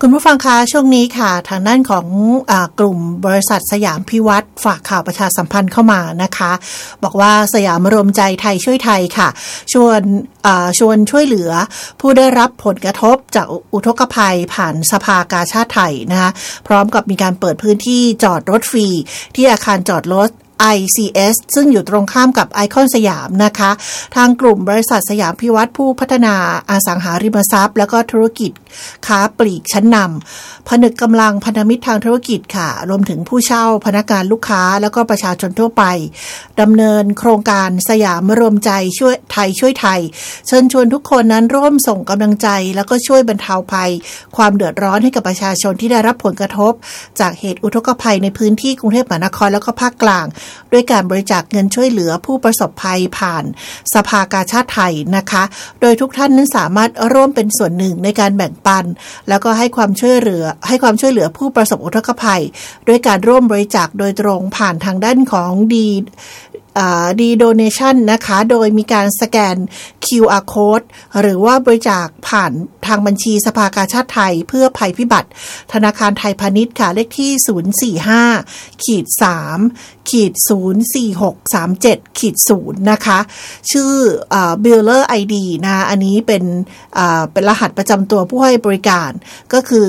คุณผู้ฟังคะช่วงนี้ค่ะทางด้านของกลุ่มบริษัทสยามพิวัตรฝากข่าวประชาสัมพันธ์เข้ามานะคะบอกว่าสยามรวมใจไทยช่วยไทยค่ะชวนช่วยเหลือผู้ได้รับผลกระทบจากอุทกภัยผ่านสภากาชาดไทยนะคะพร้อมกับมีการเปิดพื้นที่จอดรถฟรีที่อาคารจอดรถICS ซึ่งอยู่ตรงข้ามกับไอคอนสยามนะคะทางกลุ่มบริษัทสยามพิวัตรผู้พัฒนาอสังหาริมทรัพย์แล้วก็ธุรกิจค้าปลีกชั้นนำผนึกกำลังพันธมิตรทางธุรกิจค่ะรวมถึงผู้เช่าพนักงานลูกค้าแล้วก็ประชาชนทั่วไปดำเนินโครงการสยามรวมใจช่วยไทยเชิญชวนทุกคนนั้นร่วมส่งกำลังใจแล้วก็ช่วยบรรเทาภัยความเดือดร้อนให้กับประชาชนที่ได้รับผลกระทบจากเหตุอุทกภัยในพื้นที่กรุงเทพมหานครแล้วก็ภาคกลางด้วยการบริจาคเงินช่วยเหลือผู้ประสบภัยผ่านสภากาชาดไทยนะคะโดยทุกท่านนั้นสามารถร่วมเป็นส่วนหนึ่งในการแบ่งปันแล้วก็ให้ความช่วยเหลือผู้ประสบอุทกภัยด้วยการร่วมบริจาคโดยตรงผ่านทางด้านของดีโดเนชั่นนะคะโดยมีการสแกน QR Code หรือว่าบริจาคผ่านทางบัญชีสภากาชาดไทยเพื่อภัยพิบัติธนาคารไทยพาณิชย์ค่ะเลขที่045-3-04637-0นะคะชื่อBuilder ID นะอันนี้เป็นรหัสประจำตัวผู้ให้บริการก็คือ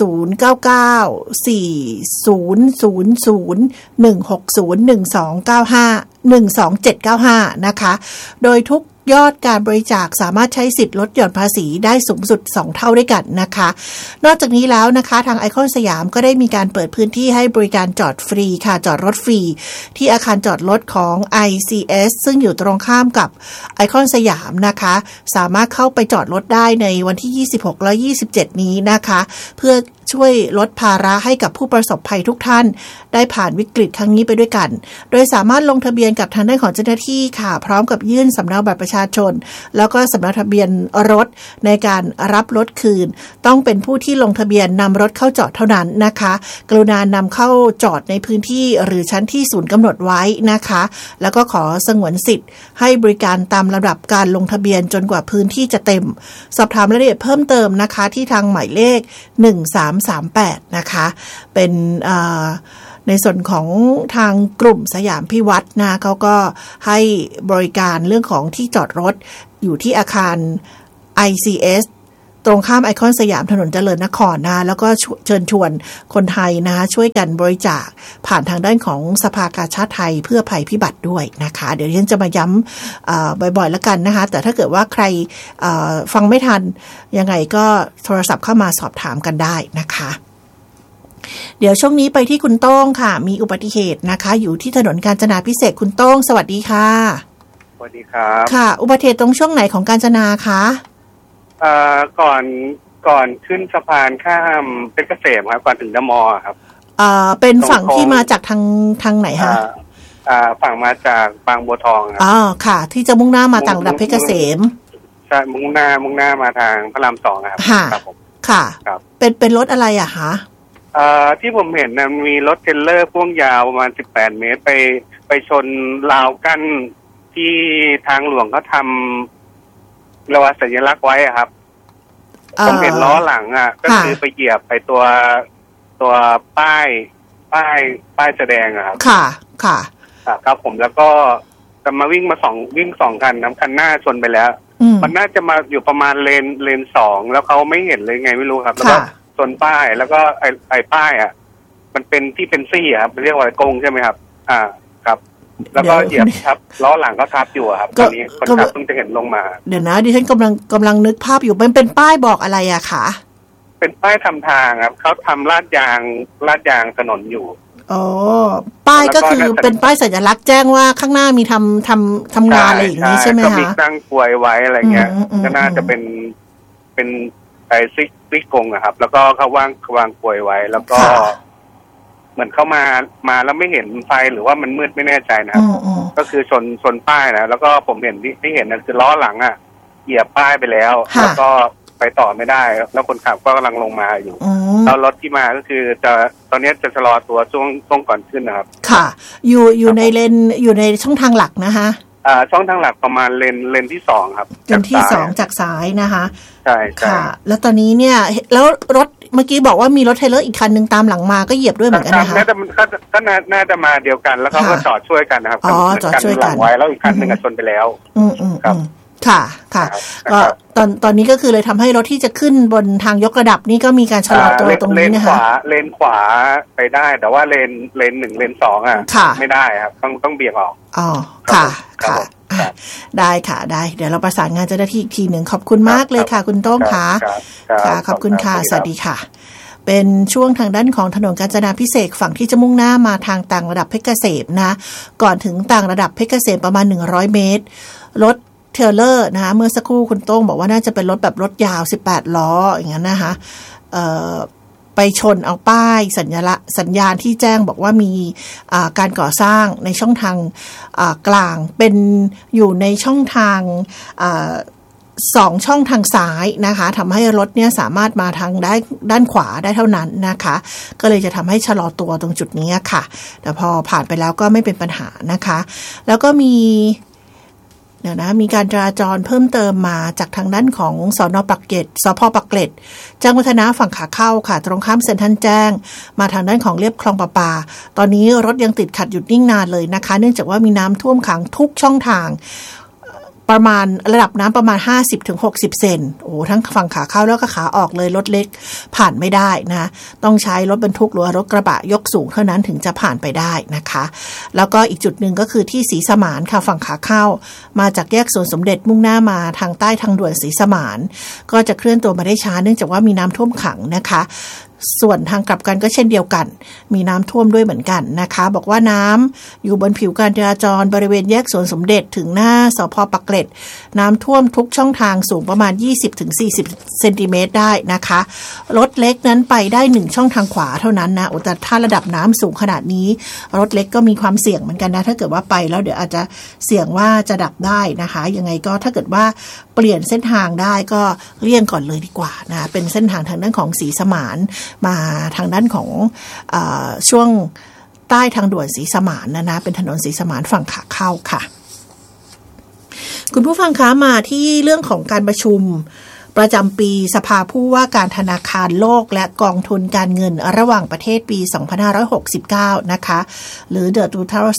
0994001601601295 นะคะโดยทุกยอดการบริจาคสามารถใช้สิทธิ์ลดหย่อนภาษีได้สูงสุด2เท่าด้วยกันนะคะนอกจากนี้แล้วนะคะทางไอคอนสยามก็ได้มีการเปิดพื้นที่ให้บริการจอดฟรีค่ะจอดรถฟรีที่อาคารจอดรถของ ICS ซึ่งอยู่ตรงข้ามกับไอคอนสยามนะคะสามารถเข้าไปจอดรถได้ในวันที่26และ27นี้นะคะเพื่อช่วยลดภาระให้กับผู้ประสบภัยทุกท่านได้ผ่านวิกฤตครั้งนี้ไปด้วยกันโดยสามารถลงทะเบียนกับทางด้านของเจ้าหน้าที่ค่ะพร้อมกับยื่นสำเนาบัตรประชาชนแล้วก็สำเนาทะเบียนรถในการรับรถคืนต้องเป็นผู้ที่ลงทะเบียนนำรถเข้าจอดเท่านั้นนะคะกรุณานำเข้าจอดในพื้นที่หรือชั้นที่ศูนย์กำหนดไว้นะคะแล้วก็ขอสงวนสิทธิ์ให้บริการตามระดับการลงทะเบียนจนกว่าพื้นที่จะเต็มสอบถามรายละเอียดเพิ่มเติมนะคะที่ทางหมายเลข1338นะคะเป็นในส่วนของทางกลุ่มสยามพิวัตรนะเขาก็ให้บริการเรื่องของที่จอดรถอยู่ที่อาคาร ICS ตรงข้ามไอคอนสยามถนนเจริญนครนะแล้วก็เชิญชวนคนไทยนะช่วยกันบริจาคผ่านทางด้านของสภากาชาดไทยเพื่อภัยพิบัติด้วยนะคะเดี๋ยวฉันจะมาย้ำบ่อยๆแล้วกันนะคะแต่ถ้าเกิดว่าใครฟังไม่ทันยังไงก็โทรศัพท์เข้ามาสอบถามกันได้นะคะเดี๋ยวช่วงนี้ไปที่คุณโต้งค่ะมีอุบัติเหตุนะคะอยู่ที่ถนนกาญจนาภิเษกคุณโต้งสวัสดีค่ะสวัสดีครับค่ะอุบัติเหตุตรงช่วงไหนของกาญจนาคะก่อนขึ้นสะพานข้ามเพชรเกษมครับก่อนถึงเดอะมอลล์ครับเป็นฝั่งที่มาจากทางไหนคะฝั่งมาจากบางบัวทองครับค่ะที่จะมุ่งหน้ามาทางระดับเพชรเกษมใช่มุ่งหน้ามาทางพระราม2ครับครับผมค่ะเป็นรถอะไรอะคะที่ผมเห็นนะมีรถเทรลเลอร์พ่วงยาวประมาณ18เมตรไปชนราวกั้นที่ทางหลวงเขาทำระวะสัญลักษณ์ไว้ครับผมเห็นล้อหลังก็คือไปเหยียบไปตัวป้ายแสดงครับค่ะครับผมแล้วก็จะมาวิ่งสองคันคันหน้าชนไปแล้วมันน่าจะมาอยู่ประมาณเลน2แล้วเขาไม่เห็นเลยไงไม่รู้ครับแล้วก็ชนป้ายแล้วก็ไอ้ป้ายมันเป็นที่เป็นซี่ครับเรียกว่ากงใช่ไหมครับครับแล้วก็เหยียบทับล้อหลังก็ทับอยู่ครับตอนนี้คนขับเพิ่งจะเห็นลงมาเดี๋ยวนะดิฉันกำลังนึกภาพอยู่เป็นป้ายบอกอะไรอะคะเป็นป้ายทำทางครับเขาทำลาดยางถนนอยู่ป้ายก็คือเป็นป้ายสัญลักษณ์แจ้งว่าข้างหน้ามีทำงานอะไรอย่างนี้ใช่ไหมคะก็มีตั้งกลวยไว้อะไรเงี้ยก็น่าจะเป็นไอ้ซิกกงครับแล้วก็เขาวางกลวยไว้แล้วก็เหมือนเข้ามาแล้วไม่เห็นไฟหรือว่ามันมืดไม่แน่ใจนะครับก็คือชนป้ายนะแล้วก็ผมเห็นที่เห็นนั่นคือล้อหลังเหยียบป้ายไปแล้วแล้วก็ไปต่อไม่ได้แล้วคนขับก็กำลังลงมาอยู่แล้วรถที่มาก็คือตอนนี้จะชะลอตัวช่วงก่อนขึ้นนะครับค่ะอยู่ในเลนอยู่ในช่องทางหลักนะคะช่องทางหลักประมาณเลนที่2ครับเลนที่2จากซ้ายนะคะใช่ค่ะแล้วตอนนี้เนี่ยแล้วรถเมื่อกี้บอกว่ามีรถเทรลเลอร์อีกคันนึงตามหลังมาก็เหยียบด้วยเหมือนกันนะคะน่าจะมาเดียวกันแล้วเขาก็จอดช่วยกันนะครับจอดช่วยกันไว้แล้วอีกคันนึงชนไปแล้วครับค่ะก็ตอนนี้ก็คือเลยทำให้รถที่จะขึ้นบนทางยกระดับนี่ก็มีการชะลอตัวตรงนี้นะคะเลนขวาไปได้แต่ว่าเลน1เลน2ไม่ได้ครับต้องเบี่ยงออกค่ะได้ค่ะได้เดี๋ยวเราประสานงานเจ้าหน้าที่อีกทีหนึ่งขอบคุณมากเลยค่ะคุณโต้งค่ะขอบคุณค่ะสวัสดีค่ะเป็นช่วงทางด้านของถนนกาญจนาภิเษกฝั่งที่จะมุ่งหน้ามาทางต่างระดับเพชรเกษมนะก่อนถึงต่างระดับเพชรเกษมประมาณ100เมตรรถเทรลเลอร์นะคะเมื่อสักครู่คุณโต้งบอกว่าน่าจะเป็นรถแบบรถยาว18ล้ออย่างนั้นนะคะไปชนเอาป้ายสัญญาณที่แจ้งบอกว่ามีการก่อสร้างในช่องทางกลางเป็นอยู่ในช่องทาง2ช่องทางซ้ายนะคะทำให้รถเนี่ยสามารถมาทางด้านขวาได้เท่านั้นนะคะก็เลยจะทำให้ชะลอตัวตรงจุดนี้ค่ะแต่พอผ่านไปแล้วก็ไม่เป็นปัญหานะคะแล้วก็มีการจราจรเพิ่มเติมมาจากทางด้านของสภ.ปากเกร็ดแจ้งวัฒนะฝั่งขาเข้าค่ะตรงข้ามเซ็นทรัลแจ้งมาทางด้านของเลียบคลองประปาตอนนี้รถยังติดขัดหยุดนิ่งนานเลยนะคะเนื่องจากว่ามีน้ำท่วมขังทุกช่องทางประมาณระดับน้ำประมาณ 50-60 เซนโอ้ทั้งฝั่งขาเข้าแล้วก็ขาออกเลยรถเล็กผ่านไม่ได้นะต้องใช้รถบรรทุกหรือรถกระบะยกสูงเท่านั้นถึงจะผ่านไปได้นะคะแล้วก็อีกจุดหนึ่งก็คือที่ศรีสมานค่ะฝั่งขาเข้ามาจากแยกสวนสมเด็จมุ่งหน้ามาทางใต้ทางด่วนศรีสมานก็จะเคลื่อนตัวมาได้ช้าเนื่องจากว่ามีน้ำท่วมขังนะคะส่วนทางกลับกันก็เช่นเดียวกันมีน้ำท่วมด้วยเหมือนกันนะคะบอกว่าน้ำอยู่บนผิวการจราจรบริเวณแยกสวนสมเด็จถึงหน้าสภ.ปากเกร็ดน้ำท่วมทุกช่องทางสูงประมาณ 20-40 เซนติเมตรได้นะคะรถเล็กนั้นไปได้1ช่องทางขวาเท่านั้นนะแต่ถ้าระดับน้ำสูงขนาดนี้รถเล็กก็มีความเสี่ยงเหมือนกันนะถ้าเกิดว่าไปแล้วเดี๋ยวอาจจะเสี่ยงว่าจะดับได้นะคะยังไงก็ถ้าเกิดว่าเปลี่ยนเส้นทางได้ก็เลี่ยงก่อนเลยดีกว่านะเป็นเส้นทางทางด้านของศรีสมานมาทางด้านของช่วงใต้ทางด่วนศรีสมานนะเป็นถนนศรีสมานฝั่งขาเข้าค่ะคุณผู้ฟังคะมาที่เรื่องของการประชุมประจำปีสภาผู้ว่าการธนาคารโลกและกองทุนการเงินระหว่างประเทศปี 2569 นะคะหรือ The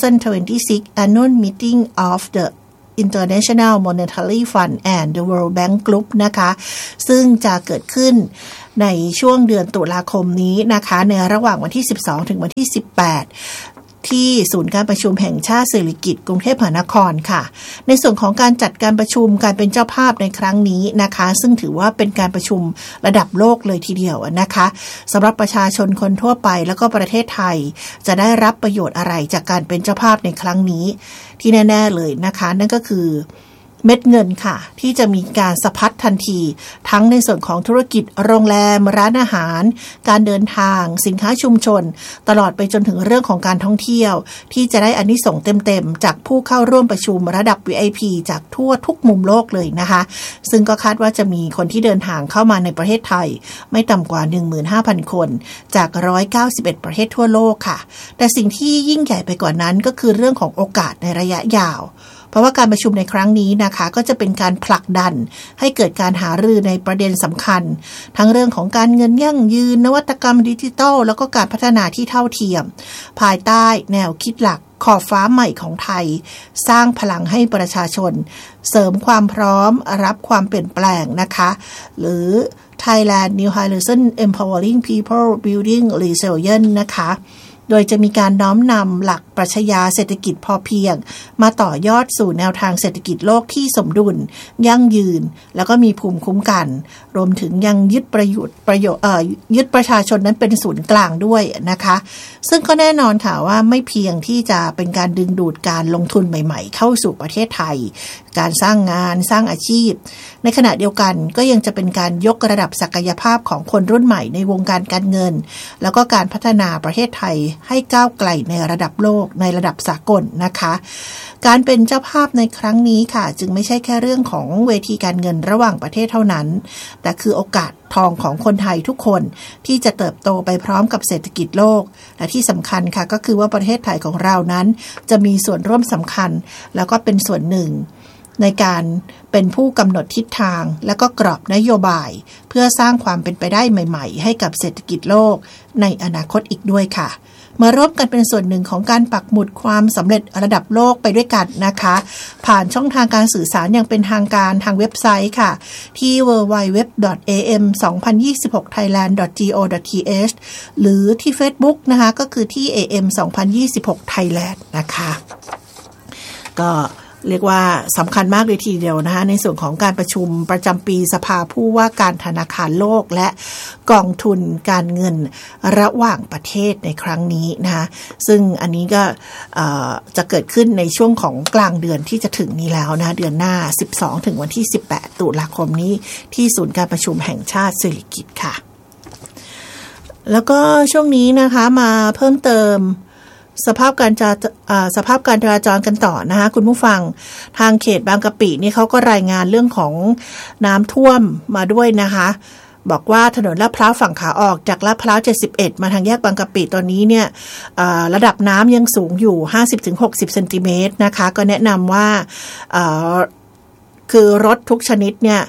2026 Annual Meeting of the International Monetary Fund and the World Bank Group นะคะซึ่งจะเกิดขึ้นในช่วงเดือนตุลาคมนี้นะคะในระหว่างวันที่12ถึงวันที่18ที่ศูนย์การประชุมแห่งชาติสิริกิติ์กรุงเทพมหานครค่ะในส่วนของการจัดการประชุมการเป็นเจ้าภาพในครั้งนี้นะคะซึ่งถือว่าเป็นการประชุมระดับโลกเลยทีเดียวนะคะสำหรับประชาชนคนทั่วไปแล้วก็ประเทศไทยจะได้รับประโยชน์อะไรจากการเป็นเจ้าภาพในครั้งนี้ที่แน่ๆเลยนะคะนั่นก็คือเม็ดเงินค่ะที่จะมีการสะพัดทันทีทั้งในส่วนของธุรกิจโรงแรมร้านอาหารการเดินทางสินค้าชุมชนตลอดไปจนถึงเรื่องของการท่องเที่ยวที่จะได้อานิสงส์เต็มๆจากผู้เข้าร่วมประชุมระดับ VIP จากทั่วทุกมุมโลกเลยนะคะซึ่งก็คาดว่าจะมีคนที่เดินทางเข้ามาในประเทศไทยไม่ต่ำกว่า 15,000 คนจาก191ประเทศทั่วโลกค่ะแต่สิ่งที่ยิ่งใหญ่ไปกว่านั้นก็คือเรื่องของโอกาสในระยะยาวเพราะว่าการประชุมในครั้งนี้นะคะก็จะเป็นการผลักดันให้เกิดการหารือในประเด็นสำคัญทั้งเรื่องของการเงินยั่งยืนนวัตกรรมดิจิทัลแล้วก็การพัฒนาที่เท่าเทียมภายใต้แนวคิดหลักขอบฟ้าใหม่ของไทยสร้างพลังให้ประชาชนเสริมความพร้อมรับความเปลี่ยนแปลงนะคะหรือ Thailand New Horizon Empowering People Building Resilience นะคะโดยจะมีการน้อมนำหลักปรัชญาเศรษฐกิจพอเพียงมาต่อยอดสู่แนวทางเศรษฐกิจโลกที่สมดุลยั่งยืนแล้วก็มีภูมิคุ้มกันรวมถึงยังยึดประชาชนนั้นเป็นศูนย์กลางด้วยนะคะซึ่งก็แน่นอนค่ะว่าไม่เพียงที่จะเป็นการดึงดูดการลงทุนใหม่ๆเข้าสู่ประเทศไทยการสร้างงานสร้างอาชีพในขณะเดียวกันก็ยังจะเป็นการยกระดับศักยภาพของคนรุ่นใหม่ในวงการการเงินแล้วก็การพัฒนาประเทศไทยให้ก้าวไกลในระดับโลกในระดับสากลนะคะการเป็นเจ้าภาพในครั้งนี้ค่ะจึงไม่ใช่แค่เรื่องของเวทีการเงินระหว่างประเทศเท่านั้นแต่คือโอกาสทองของคนไทยทุกคนที่จะเติบโตไปพร้อมกับเศรษฐกิจโลกและที่สำคัญค่ะก็คือว่าประเทศไทยของเรานั้นจะมีส่วนร่วมสำคัญแล้วก็เป็นส่วนหนึ่งในการเป็นผู้กำหนดทิศทางและก็กรอบนโยบายเพื่อสร้างความเป็นไปได้ใหม่ๆให้กับเศรษฐกิจโลกในอนาคตอีกด้วยค่ะมาร่วมกันเป็นส่วนหนึ่งของการปักหมุดความสำเร็จระดับโลกไปด้วยกันนะคะผ่านช่องทางการสื่อสารอย่างเป็นทางการทางเว็บไซต์ค่ะที่ www.am2026thailand.go.th หรือที่ Facebook นะคะก็คือที่ AM2026 Thailand นะคะก็เรียกว่าสำคัญมากเลยทีเดียวนะคะในส่วนของการประชุมประจำปีสภาผู้ว่าการธนาคารโลกและกองทุนการเงินระหว่างประเทศในครั้งนี้นะคะซึ่งอันนี้ก็จะเกิดขึ้นในช่วงของกลางเดือนที่จะถึงนี้แล้วนะเดือนหน้า12ถึงวันที่18ตุลาคมนี้ที่ศูนย์การประชุมแห่งชาติสิริกิติ์ค่ะแล้วก็ช่วงนี้นะคะมาเพิ่มเติมสภาพการจราจรกันต่อนะคะคุณผู้ฟังทางเขตบางกะปินี่เขาก็รายงานเรื่องของน้ำท่วมมาด้วยนะคะบอกว่าถนนลาดพร้าวฝั่งขาออกจากลาดพร้าว71มาทางแยกบางกะปิตอนนี้เนี่ยระดับน้ำยังสูงอยู่ 50-60 เซนติเมตรนะคะก็แนะนำว่าคือรถทุกชนิดเนี่ย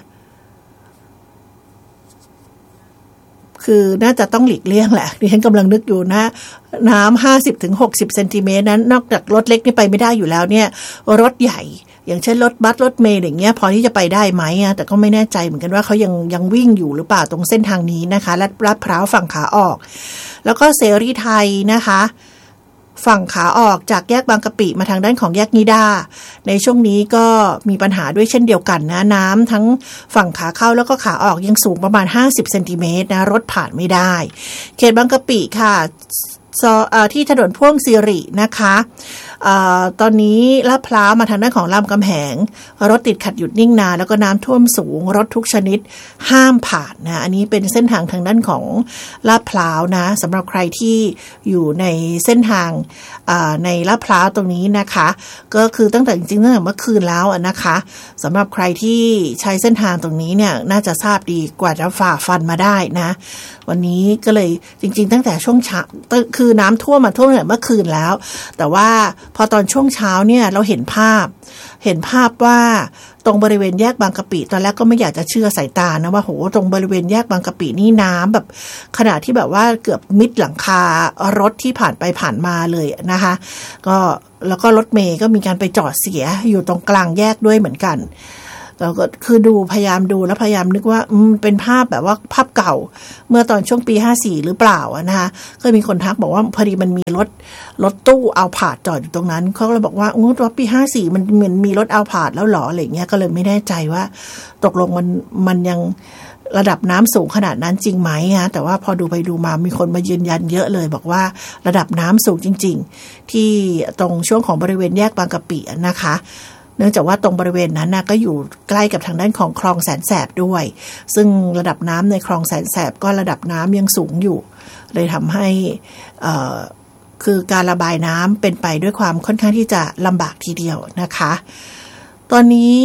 คือน่าจะต้องหลีกเลี่ยงแหละดิฉันกำลังนึกอยู่นะน้ำ 50-60 เซนติเมตรนั้นนอกจากรถเล็กนี่ไปไม่ได้อยู่แล้วเนี่ยรถใหญ่อย่างเช่นรถบัสรถเมล์อย่างเงี้ยพอที่จะไปได้ไหมแต่ก็ไม่แน่ใจเหมือนกันว่าเขายังวิ่งอยู่หรือเปล่าตรงเส้นทางนี้นะคะลาดพร้าวฝั่งขาออกแล้วก็เสรีไทยนะคะฝั่งขาออกจากแยกบางกะปิมาทางด้านของแยกนิด้าในช่วงนี้ก็มีปัญหาด้วยเช่นเดียวกันนะน้ำทั้งฝั่งขาเข้าแล้วก็ขาออกยังสูงประมาณ50เซนติเมตรนะรถผ่านไม่ได้เขตบางกะปิค่ะที่ถนนพ่วงสิรินะคะตอนนี้ลาดพร้าวมาทางด้านของรามคำแหงรถติดขัดหยุดนิ่งนานแล้วก็น้ำท่วมสูงรถทุกชนิดห้ามผ่านนะอันนี้เป็นเส้นทางทางด้านของลาดพร้าวนะสำหรับใครที่อยู่ในเส้นทางในลาดพร้าวตรงนี้นะคะก็คือตั้งแต่จริงๆตั้งแต่เมื่อคืนแล้วนะคะสำหรับใครที่ใช้เส้นทางตรงนี้เนี่ยน่าจะทราบดีกว่าจะฝ่าฟันมาได้นะวันนี้ก็เลยจริงๆตั้งแต่ช่วงเช้าคือน้ำท่วมมาท่วมตั้งแต่เมื่อคืนแล้วแต่ว่าพอตอนช่วงเช้าเนี่ยเราเห็นภาพว่าตรงบริเวณแยกบางกะปิตอนแรกก็ไม่อยากจะเชื่อสายตานะว่าโหตรงบริเวณแยกบางกะปินี่น้ำแบบขนาดที่แบบว่าเกือบมิดหลังคารถที่ผ่านไปผ่านมาเลยนะคะก็แล้วก็รถเมล์ก็มีการไปจอดเสียอยู่ตรงกลางแยกด้วยเหมือนกันเราก็คือพยายามดูแล้วพยายามนึกว่าเป็นภาพแบบว่าภาพเก่าเมื่อตอนช่วงปี54หรือเปล่านะคะก็มีคนทักบอกว่าพอดีมันมีรถตู้เอาผาดจอดอยู่ตรงนั้นเขาก็เลยบอกว่ารถปี54มันเหมือนมีรถเอาผาดแล้วหรออะไรเงี้ยก็เลยไม่แน่ใจว่าตกลงมันยังระดับน้ำสูงขนาดนั้นจริงไหมนะแต่ว่าพอดูไปดูมามีคนมายืนยันเยอะเลยบอกว่าระดับน้ำสูงจริงๆที่ตรงช่วงของบริเวณแยกบางกะปินะคะเนื่องจากว่าตรงบริเวณนั้นก็อยู่ใกล้กับทางด้านของคลองแสนแสบด้วยซึ่งระดับน้ำในคลองแสนแสบก็ระดับน้ำยังสูงอยู่เลยทำให้คือการระบายน้ำเป็นไปด้วยความค่อนข้างที่จะลำบากทีเดียวนะคะตอนนี้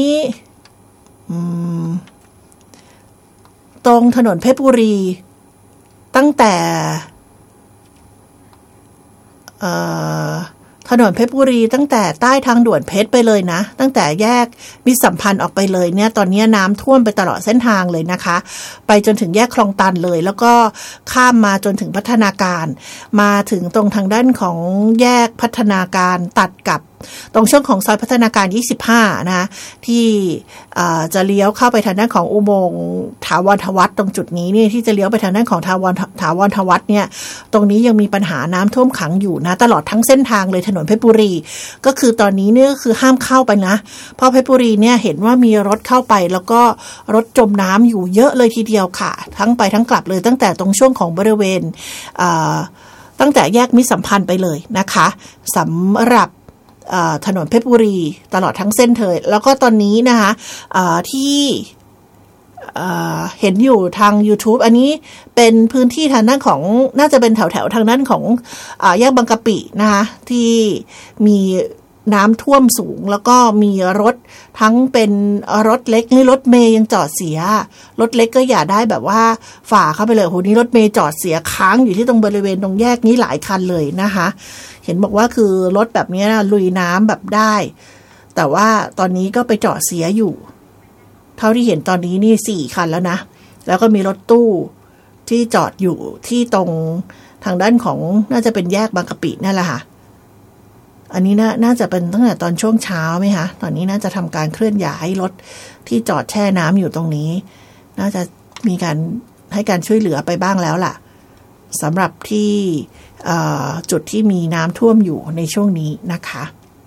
ตรงถนนเพชรบุรีตั้งแต่ถนนเพชรบุรีตั้งแต่ใต้ทางด่วนเพชรไปเลยนะตั้งแต่แยกมิตรสัมพันธ์ออกไปเลยเนี่ยตอนนี้น้ำท่วมไปตลอดเส้นทางเลยนะคะไปจนถึงแยกคลองตันเลยแล้วก็ข้ามมาจนถึงพัฒนาการมาถึงตรงทางด้านของแยกพัฒนาการตัดกับตรงช่วงของซอยพัฒนาการ25นะที่จะเลี้ยวเข้าไปทางด้านของอุโมงค์ถาวรทวัฒน์ตรงจุดนี้นี่ที่จะเลี้ยวไปทางด้านของถาวรทวัฒน์เนี่ยตรงนี้ยังมีปัญหาน้ำท่วมขังอยู่นะตลอดทั้งเส้นทางเลยถนนเพชรบุรีก็คือตอนนี้เนี่ยก็คือห้ามเข้าไปนะเพราะเพชรบุรีเนี่ยเห็นว่ามีรถเข้าไปแล้วก็รถจมน้ำอยู่เยอะเลยทีเดียวค่ะทั้งไปทั้งกลับเลยตั้งแต่ตรงช่วงของบริเวณตั้งแต่แยกมิตรสัมพันธ์ไปเลยนะคะสำหรับถนนเพชรบุรีตลอดทั้งเส้นเลยแล้วก็ตอนนี้นะคะที่เห็นอยู่ทาง YouTube อันนี้เป็นพื้นที่ทางด้านของน่าจะเป็นแถวทางด้านของแยกบางกะปินะคะที่มีน้ำท่วมสูงแล้วก็มีรถทั้งเป็นรถเล็กนี่รถเมย์ยังจอดเสียรถเล็กก็อย่าได้แบบว่าฝ่าเข้าไปเลยโหนี่รถเมย์จอดเสียค้างอยู่ที่ตรงบริเวณตรงแยกนี้หลายคันเลยนะคะเห็นบอกว่าคือรถแบบนี้ลุยน้ำแบบได้แต่ว่าตอนนี้ก็ไปจอดเสียอยู่เท่าที่เห็นตอนนี้นี่4คันแล้วนะแล้วก็มีรถตู้ที่จอดอยู่ที่ตรงทางด้านของน่าจะเป็นแยกบางกะปินั่นแหละค่ะอันนี้น่าจะเป็นตั้งแต่ตอนช่วงเช้าไหมคะตอนนี้น่าจะทำการเคลื่อนย้ายรถที่จอดแช่น้ำอยู่ตรงนี้น่าจะมีการให้การช่วยเหลือไปบ้างแล้วล่ะสำหรับที่จุดที่มีน้ำท่วมอยู่ในช่วงนี้นะคะ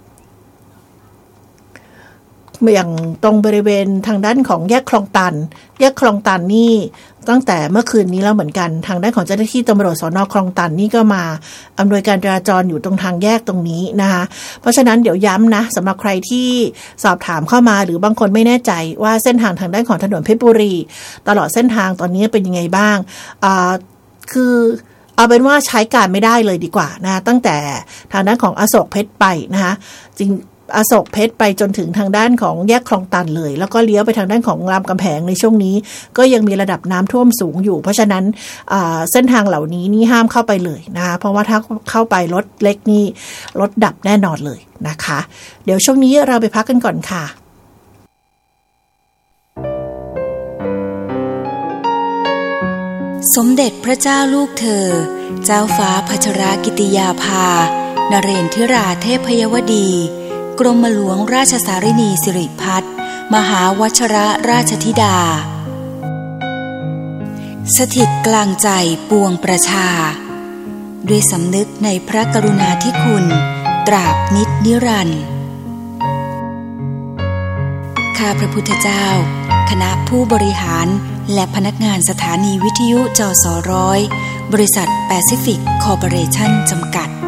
อย่างตรงบริเวณทางด้านของแยกคลองตันนี่ตั้งแต่เมื่อคืนนี้แล้วเหมือนกันทางด้านของเจ้าหน้าที่ตำรวจสน.คลองตันนี่ก็มาอำนวยการจราจรอยู่ตรงทางแยกตรงนี้นะคะเพราะฉะนั้นเดี๋ยวย้ำนะสำหรับใครที่สอบถามเข้ามาหรือบางคนไม่แน่ใจว่าเส้นทางด้านของถนนเพชรบุรีตลอดเส้นทางตอนนี้เป็นยังไงบ้างคือเอาเป็นว่าใช้การไม่ได้เลยดีกว่านะตั้งแต่ทางด้านของอโศกเพชรไปนะคะจริงอโศกเพชรไปจนถึงทางด้านของแยกคลองตันเลยแล้วก็เลี้ยวไปทางด้านของรามคำแหงในช่วงนี้ก็ยังมีระดับน้ำท่วมสูงอยู่เพราะฉะนั้นเส้นทางเหล่านี้นี่ห้ามเข้าไปเลยนะคะเพราะว่าถ้าเข้าไปรถเล็กนี่รถดับแน่นอนเลยนะคะเดี๋ยวช่วงนี้เราไปพักกันก่อนค่ะสมเด็จพระเจ้าลูกเธอเจ้าฟ้าพัชรกิติยาภานเรนทิราเทพยวดีกรมหลวงราชสารินีสิริพัฒน์มหาวชรราชธิดาสถิตกลางใจปวงประชาด้วยสำนึกในพระกรุณาธิคุณตราบนิจนิรันดร์ข้าพระพุทธเจ้าคณะผู้บริหารและพนักงานสถานีวิทยุจส.100 บริษัทแปซิฟิกคอร์ปอเรชั่นจำกัด